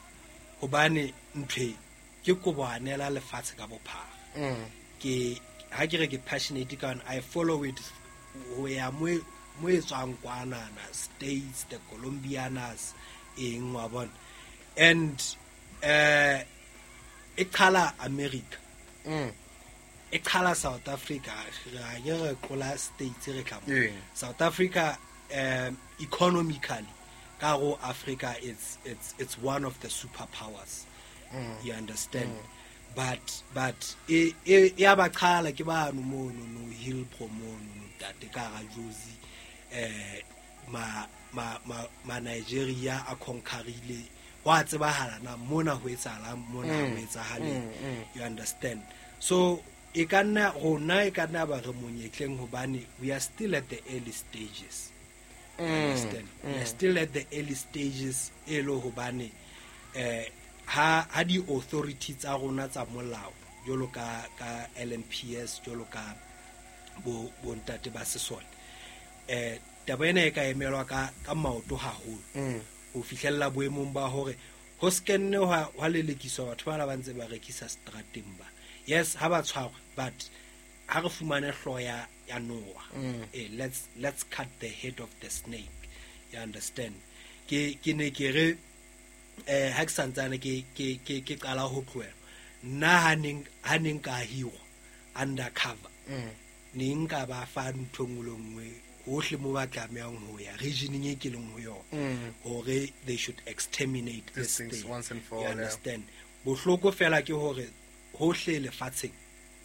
hobane ntwe ke ko boanela lefatshe ka bophara. Mm. Ke ha ke re ke passionate ka I follow it ho ya mo mo etswang kwana na states, the Colombianas eng wa bona, and uh e qhala America, Mm. e qhala South Africa, ga ye re qola states re ka mo. Yeah. South Africa um economically ka go Africa it's it's it's one of the superpowers. Mm. You understand? But but e e ya ba qhala ke ba no mo no hill promo no tate ka ga Jozi eh ma ma ma, ma Nigeria a conquerile wa tsebahala na mona ho etsala mona ho etsahale. You understand? So e kana rona e kana ba re monyetleng hobane we are still at the early stages. You understand? We are still at the early stages e lo hobane eh ha ha di authorities tsa rona tsa molao jolo ka ka L N P S jolo ka bo bontate ba sesole eh taba ena e ka emelwa ka ka maoto haholo ho fihlella boemong ba hore ho skenne wa wa lelekiswa batho ba ba ntse ba rekisa strateng ba. Yes, ha ba tshwarwa, but ha re fumane hloya ya Noah. Eh, let's let's cut the head of the snake. You understand? Ke ke ne ke re eh ha ke santsane ke ke ke ke qala ho tloela nna haning haning ka hiwa undercover ning ka ba fa nthongolongwe hohle mo ba tlamehang ho ya regioning e ke leng ho yona hore they should exterminate this These things thing. once and for You all, yeah. understand? Bohloko fela ke hore hohle lefatsheng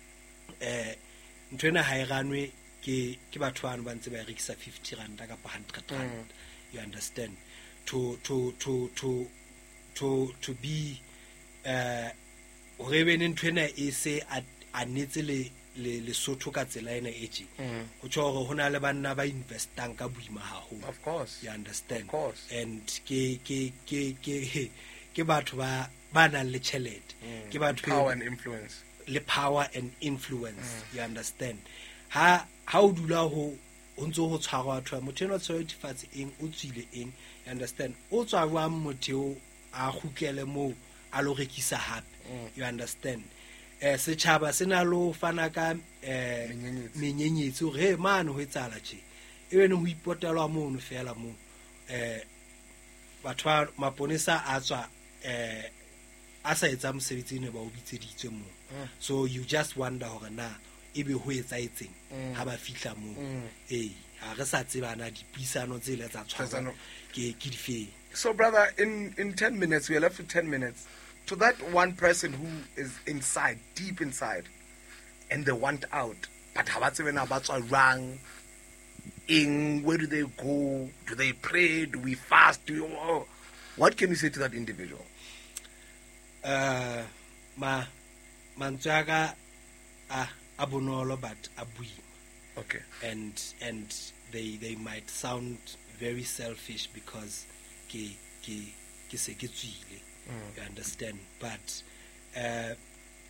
eh ntwena ha e ranwe ke ke batho bana ba ntse ba rekisa fifty rand ka pa one hundred rand. You understand? To to to to to to be uh hore be ntwena e se a netse le le le sotho ka tsela ena e tje ho tsho hore hona le banna ba investang ka boima haholo. Of course. You understand? Of course. And ke ke ke ke ke batho ba ba nang le tjhelete, ke batho Power and influence. le power and influence. You understand? Ha ha o dula ho o ntso ho tshwarwa batho motho eno tshwere difatse eng o tswile eng. You understand? O tswarwa motho a khutlele mo a lo rekisa hape. You understand? Eh setjhaba sena lo fana ka eh menyenyetsi hore he mane ho etsala tje e bene ho ipotelwa mono fela mo eh batho ba maponesa a tswa eh a sa etsa mosebetsi ne ba o bitseditswe mo. So you just wonder hore na ebe ho etsaetseng ha ba fihla mo. Eh ha re sa tsebana dipisano tse le tsa tshwana ke ke di fe. So, brother, in, in ten minutes, we are left with ten minutes. To that one person who is inside, deep inside, and they want out, but how about when about wrong? In where do they go? Do they pray? Do we fast? Do you, oh, what can you say to that individual? Uh, ma mantswaga a abonolo but abui. Okay. And and they they might sound very selfish because ke ke ke se ke tswile. You understand? But uh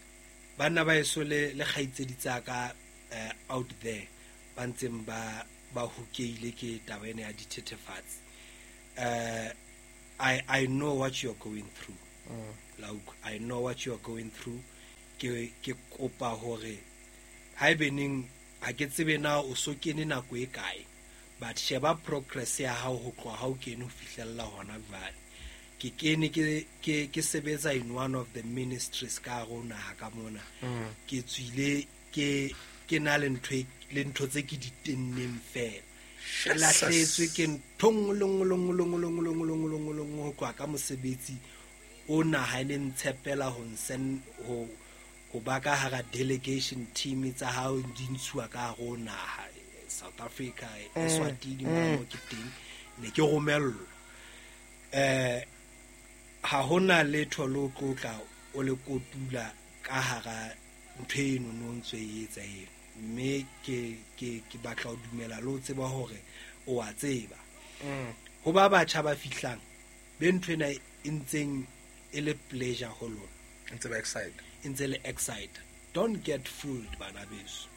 bana ba eso le le khaitsedi tsaka out there ba ntseng ba ba hokeile ke taba ena ya dithethefatsi. uh I I know what you're going through. Mm. Like, I know what you're going through. Ke ke kopa hore ha beneng ha ke tsebe na o so kene nako e kae, but sheba progress ya hao ho tloha ha o kene ho fihlella hona vale. Ke kene ke ke ke sebetsa in one of the ministries ka rona ha ka mona. Mm. Ke tswile ke ke na le ntwe le ntho tse ke di tenneng fela. La hletswe ke nthong long long long long long long long long ho kwa ka mosebetsi o nahane ntshepela ho nsen ho ho ba ka hara delegation team tsa hao di ntshuwa ka go naha South Africa Eswatini mo ke teng ne ke romello. eh ha hona letho lo tlotla o le kotula ka hara ntho eno no ntse e etsa eno, mme ke ke ke batla o dumela lo tseba hore o a tseba. Mm. Ho ba batjha ba fihlang be ntho ena e ntseng e le pleasure ho lona, Ntse ba excited. e ntse le excited. Don't get fooled bana beso.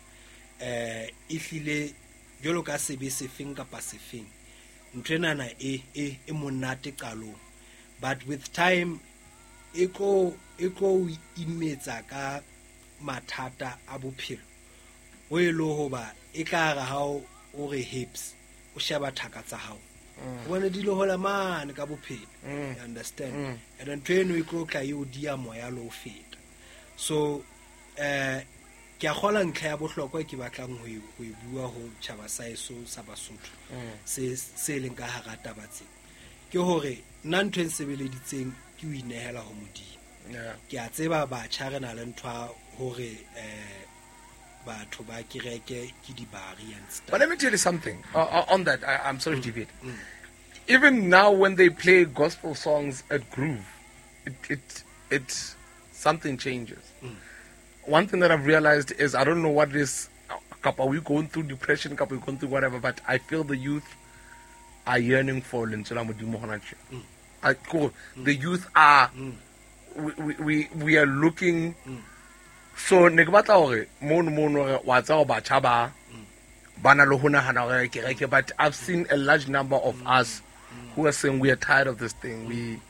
eh ihlile jolo ka sebe sefeng kapa sefeng ntho ena na e e e monate qalong, but with time e go e go imetsa ka mathata a bophelo o elo hoba e ka ga hao o re hips o sheba thaka tsa hao o bona di lo hola mane ka bophelo. Mm. You understand? Mm. And then train we go ka yo dia moya lo feta. So eh ke a gola ntlha ya bohlokwa ke batlang ho e- ho e bua ho tshaba sa eso sa Basotho se se leng ka hara tabatse ke hore nna ntho e nsebeleditseng ke o inehela ho Modimo. Yeah. Ke a tseba batjha re na le ntwa hore eh batho ba kereke ke di bari and stuff. But let me tell you something. Uh, uh, on that, I, I'm sorry to deviate. Mm. Even now, when they play gospel songs at Groove, it it it something changes. Mm. One thing that I've realized is I don't know what it is. Are we going through depression? Are we going through whatever? But I feel the youth are yearning for Lentswela Modimo hona tje. Mm. I call the youth are. Mm. We, we we we are looking. Mm. So ne ke batla hore mono mono wa tsa ba batjha ba bana lo hona hana hore kereke, but I've seen a large number of us who are saying we are tired of this thing. We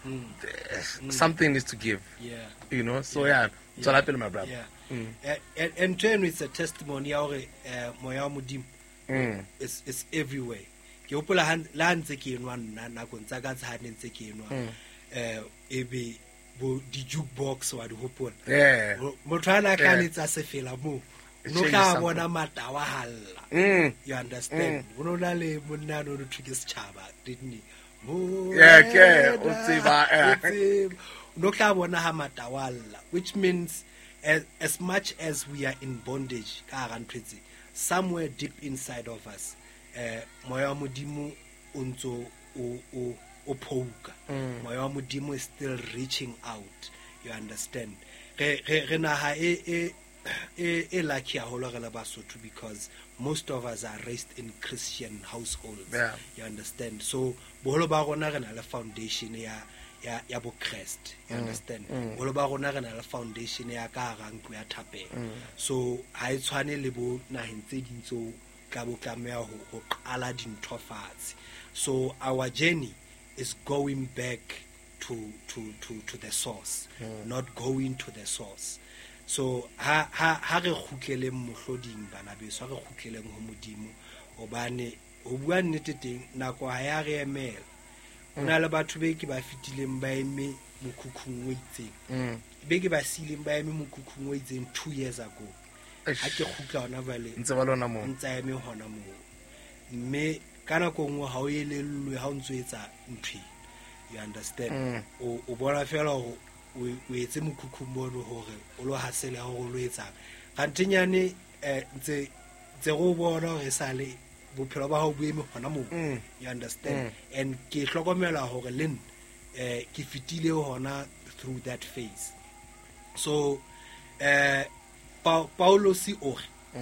Mm. something needs to give, Yeah. you know. So Yeah. yeah, so Yeah. I feel my brother. Yeah. Mm. Uh, and and turn it's a testimony ya hore eh moya wa Modimo Mm. is is everywhere. Ke hopola han la ntse ke enwa nna nakong tsa ka tsa hane ntse ke enwa Mm. eh ebe bo di jukebox wa di hopola. Yeah. Motho ana ka Yeah. letsa se fela mo It no changes ka something. bona matawa halla. Mm. You understand? Uno na le monna no no thuke setjhaba didn't he? Mo Yeah, ke, o tseba, eh. no ka bona ha matawalla, which means as, as much as we are in bondage ka hara ntho tse, somewhere deep inside of us eh moya wa Modimo o ntso o o o phouka. Moya wa Modimo is still reaching out. You understand? Re re re na ha e e e e lucky haholo re le Basotho because most of us are raised in Christian households. Yeah. You understand? So boholo ba rona re na le foundation ya ya ya bo Christ. You understand? Boholo ba rona re na le foundation ya ka hara ntlo ya thapelo. So ha e tshwane le bo naheng tse ding tso ka bo tlameha ho ho qala dintho fatshe. So our journey is going back to to to to the source, not going to the source. So ha ha ha re khutleleng mohloding bana beso, ha re khutleleng ho Modimo hobane ho bua nnete teng nako ha ya re emela. Hona le batho be ke ba fitileng ba eme mokhukhung o itseng, be ke ba sileng ba eme mokhukhung o itseng two years ago. Ha ke khutla hona vale Ntse ba lona mo. ntsa eme hona mo, mme ka nako nngwe ha o elellwe ha o ntso etsa ntho. You understand? O o bona fela ho o etse mokhukhung mono hore o lo hasele ha o lo etsang gantinyane eh ntse ntse go bona hore sale bophelo ba hao bo eme hona mo. You understand? And ke hlokomela hore len eh ke fitile hona through that phase. So eh Pa- Paulo si o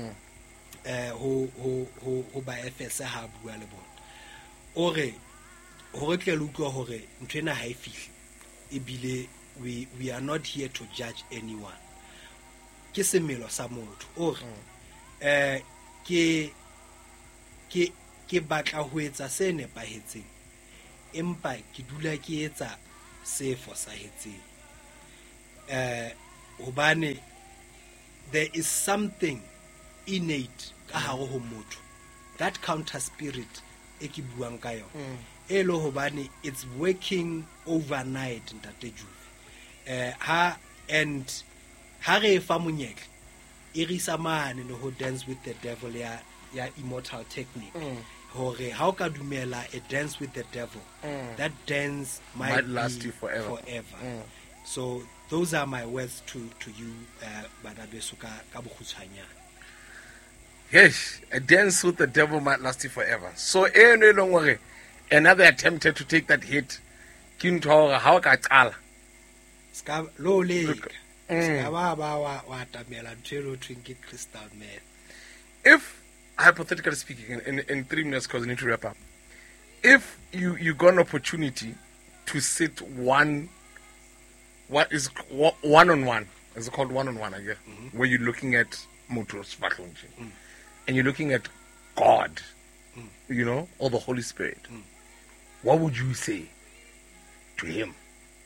eh ho ho ho ho ba F S ha bua le bona ore hore tle le utlwa hore ntwe na ha e fihle ebile we we are not here to judge anyone. Ke semelo sa motho ore eh ke ke ke batla ho etsa se nepahetseng empa ke dula ke etsa se fosahetseng eh hobane there is something innate ka hare ho motho, that counter spirit e ke buang ka yona e lo hobane it's working overnight ntate Juve eh ha and ha re fa monyetla e risa mane le ho dance with the devil ya ya immortal technique mm. hore ha o ka dumela a dance with the devil mm. that dance might, might last you forever, forever. Mm. So those are my words to to you uh, banabeso ka ka bokgutshwanyana. Yes, a dance with the devil might last you forever. So e no long hore another attempted to take that hit ke ntho hore ha o ka qala ska lo le ska ba ba wa wa tamela ntshelo twinki crystal man. If hypothetically speaking in, in, in three minutes because I need to wrap up, if you you got an opportunity to sit one what is one on one, is it called one on one, I guess, mm-hmm. where you're looking at Motors mm. and you're looking at God, mm. you know, or the Holy Spirit, mm. what would you say to him,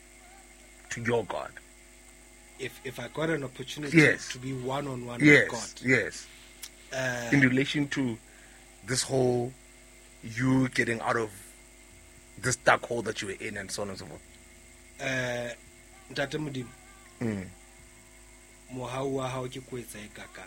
to your God? If if I got an opportunity yes. to be one on one yes. with God, yes, uh, in relation to this whole you getting out of this dark hole that you were in and so on and so forth. Uh, Ntate Modimo, mm. mohau wa hao ke kwetsa e kaka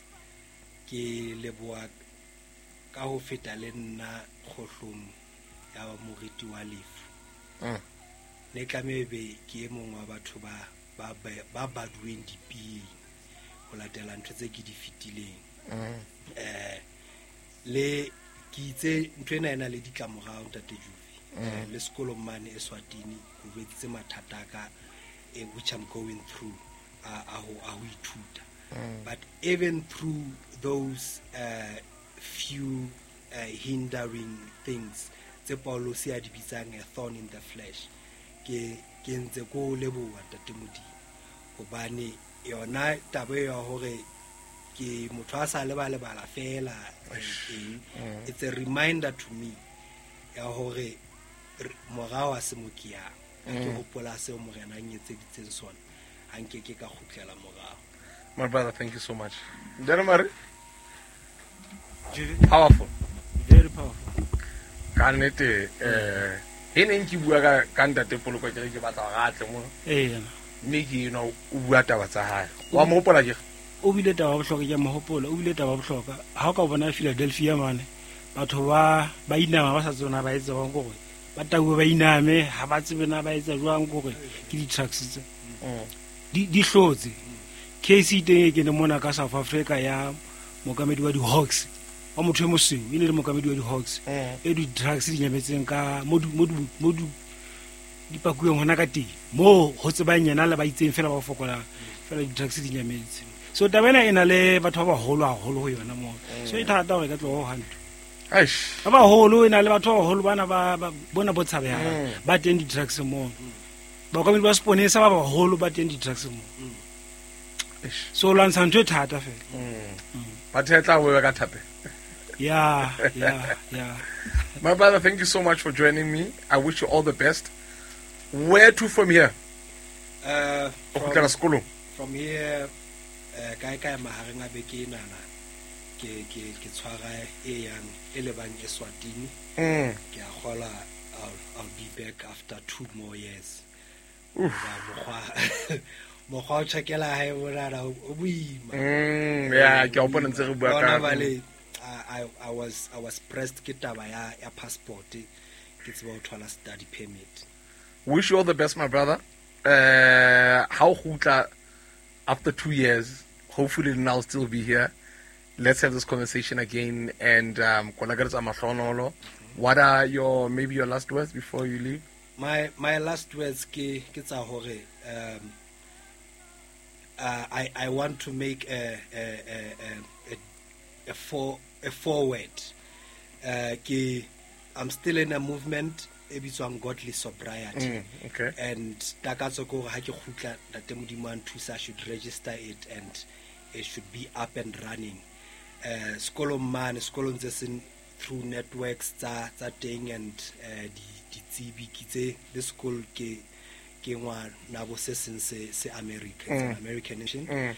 ke leboa ka ho feta le nna khohlong ya moriti wa lefu mm. ne tlamebe ke e mong wa batho ba ba ba badueng diping ho latela ntho tse ke di fitileng mm. eh le ke itse ntwe ena ena le ditlamorao Ntate Juve mm. le sekolo mane Eswatini ho betse mathata ka which I'm going through uh, aho aho ithuta mm. but even through those uh, few uh, hindering things tse Paulo se a di bitsang a thorn in the flesh ke ke ntse go leboa Ntate Modimo hobane yona taba ya hore ke motho a sa lebala bala fela eng mm. it's a reminder to me ya hore morao a se mokia ke hopola se mo rena nyetse ditseng sona anke ke ka khutlela morao. My brother, thank you so much. Mari, powerful, very powerful. Kanete eh he ne ke bua ka ka Ntate Poloko ke ke batla ga tle mo eh mme ke no o bua taba tsa hae wa mo hopola ke o bile taba bo hloka ke mo hopola o bile taba bo hloka ha o ka bona Philadelphia mane batho ba ba inama ba sa tsona ba etsa ba go ba tawo ba iname ha ba tsebe na ba etsa jwang gore ke di trucks tse di di hlotse K C teng ke ne mona ka South Africa ya mokamedi wa di Hawks wa motho mo seng ile le mokamedi wa di Hawks e di trucks di nyametseng ka modu modu modu di pakueng hona ka teng mo ho tseba nyana le ba itseng fela ba fokola fela di trucks di nyametse so tabena ena le batho ba holo a holo ho yona mo so e thata hore ka tlo ho hantle aish ba holo ena le batho ba holo bana ba bona bo tshabeha ba teng di trucks mo ba ka ba sponesa ba ba holo ba teng di trucks mo so lan san tho thata fe ba thetla we ka thape yeah yeah yeah. My brother, thank you so much for joining me. I wish you all the best. Where to from here? Uh from, school. From here uh kai kai mahareng a beke nana ke ke ke tshwara e yang e le bang Eswatini mm ke a gola I'll, I'll be back after two more years. Oof. Mo go tshekela ha e borara o buima mm yeah ke a bona ntse re bua ka I I was I was pressed ke taba ya ya passport ke tseba o thola study permit. Wish you all the best, my brother. Uh how khutla after two years, hopefully now I'll still be here. Let's have this conversation again and um what are your maybe your last words before you leave? My my last words ke ke tsa hore um uh, I I want to make a a a a, a for a forward uh ke I'm still in a movement e bitswang godly sobriety mm, okay and takatso go ha ke khutla Ntate Modimo a nthusa should register it and it should be up and running uh skolo man skolo ntse through networks tsa tsa teng and uh, di ditsebi kitse the school ke ke ngwa na bo se seng se se America, it's an American nation.